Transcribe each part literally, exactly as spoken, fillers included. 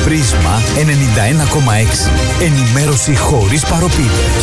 Πρίσμα ενενήντα ένα κόμμα έξι. Ενημέρωση χωρίς παροπίδες.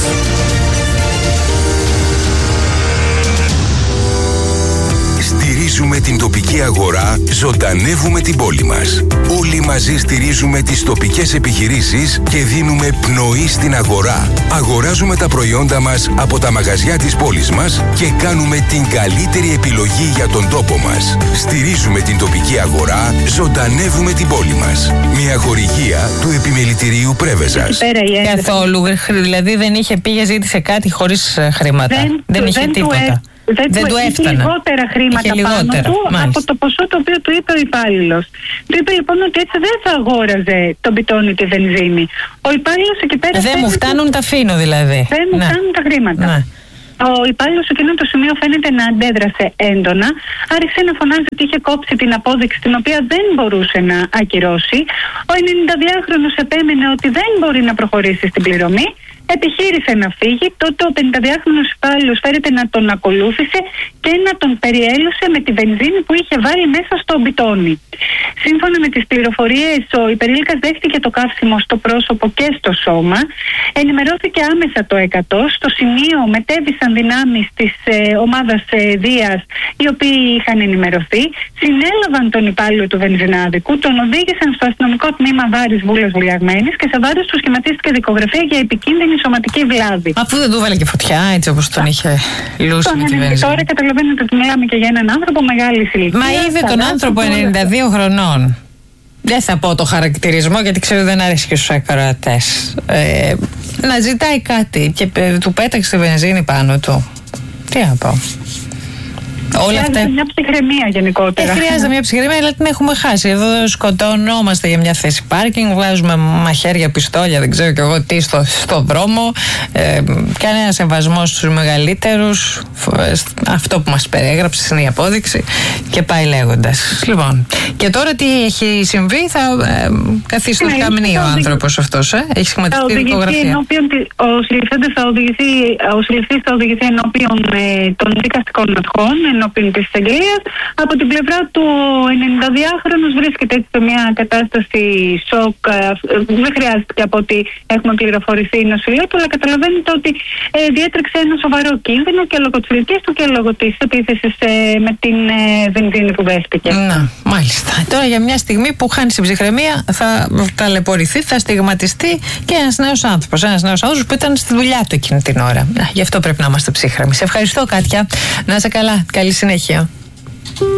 Στηρίζουμε την τοπική αγορά, ζωντανεύουμε την πόλη μας. Όλοι μαζί στηρίζουμε τις τοπικές επιχειρήσεις και δίνουμε πνοή στην αγορά. Αγοράζουμε τα προϊόντα μας από τα μαγαζιά της πόλης μας και κάνουμε την καλύτερη επιλογή για τον τόπο μας. Στηρίζουμε την τοπική αγορά, ζωντανεύουμε την πόλη μας. Μια χορηγία του Επιμελητηρίου Πρέβεζας. Καθόλου, δηλαδή δεν είχε πήγε, ζήτησε κάτι χωρίς χρήματα. Δεν, δεν είχε δεν τίποτα. Δεν, δεν του έφτανε. Είχε λιγότερα χρήματα είχε πάνω λιγότερα, του μάλιστα. από το ποσό το οποίο του είπε ο υπάλληλος. Του είπε λοιπόν ότι έτσι δεν θα αγόραζε τον πιτόνι τη βενζίνη. Ο υπάλληλος εκεί πέρα. Δεν μου φτάνουν τα αφήνω δηλαδή. Δεν μου ναι. φτάνουν τα χρήματα. Ναι. Ο υπάλληλος σε εκείνο το σημείο φαίνεται να αντέδρασε έντονα. Άρχισε να φωνάζει ότι είχε κόψει την απόδειξη την οποία δεν μπορούσε να ακυρώσει. Ο ενενηνταδυάχρονος επέμενε ότι δεν μπορεί να προχωρήσει στην πληρωμή. Επιχείρησε να φύγει. Τότε ο πενηνταδυάχρονος υπάλληλος φέρεται να τον ακολούθησε και να τον περιέλωσε με τη βενζίνη που είχε βάλει μέσα στο μπιτόνι. Σύμφωνα με τις πληροφορίες, ο υπερήλικας δέχτηκε το καύσιμο στο πρόσωπο και στο σώμα. Ενημερώθηκε άμεσα το εκατό. Στο σημείο μετέβησαν δυνάμεις της ε, ομάδας ε, Δίας, οι οποίοι είχαν ενημερωθεί. Συνέλαβαν τον υπάλληλο του βενζινάδικου, τον οδήγησαν στο αστυνομικό τμήμα Βάρης Βούλας Βουλιαγμένης και σε βάρος του σχηματίστηκε δικογραφία για επικίνδυνη σωματική βλάβη. Αφού δεν του βάλε και φωτιά, έτσι όπως τον είχε λούσει με τη βενζίνη. Τώρα καταλαβαίνετε ότι μιλάμε και για έναν άνθρωπο μεγάλης ηλικίας. Μα είδε τον άνθρωπο ενενήντα δύο χρονών. Δεν θα πω το χαρακτηρισμό γιατί ξέρω δεν αρέσει και στους ακροατές. Ε, να ζητάει κάτι και ε, του πέταξε τη βενζίνη πάνω του. Τι να πω. Όλα χρειάζεται αυτά... μια ψυχραιμία γενικότερα. Ε, χρειάζεται μια ψυχραιμία, αλλά την έχουμε χάσει. Εδώ σκοτωνόμαστε για μια θέση πάρκινγκ, βγάζουμε μαχαίρια, πιστόλια, δεν ξέρω κι εγώ τι στο, στο δρόμο. Ε, κανένα σεβασμό στους μεγαλύτερους. Αυτό που μας περιέγραψε είναι η απόδειξη και πάει λέγοντας. Λοιπόν, και τώρα τι έχει συμβεί, θα ε, καθίσει στο σκαμνί ο άνθρωπος αυτός. Ε? Έχει σχηματιστεί δικογραφία. Ο συλληφθέντης θα οδηγηθεί, ο συλληφθής θα οδηγηθεί ενώπιον ε, των δικαστικών αρχών, ενώπιον της εισαγγελίας. Από την πλευρά του ενενηνταδυάχρονος βρίσκεται έτσι σε μια κατάσταση σοκ. Δεν χρειάζεται από ότι έχουμε πληροφορηθεί η νοσηλεία του, αλλά καταλαβαίνετε ότι ε, διέτρεξε ένα σοβαρό κίνδυνο και λόγω της ηλικίας του και λόγω της επίθεσης ε, με την ε, βενζίνη που δέχτηκε. Να, μάλιστα. Τώρα για μια στιγμή που χάνει την ψυχραιμία θα ταλαιπωρηθεί, θα στιγματιστεί και ένας νέος άνθρωπος. Ένας νέος άνθρωπος που ήταν στη δουλειά του εκείνη την ώρα. Να, γι' αυτό πρέπει να είμαστε ψύχρεμοι. Σε ευχαριστώ, Κάτια. Να είσαι καλά. Καλή συνέχεια.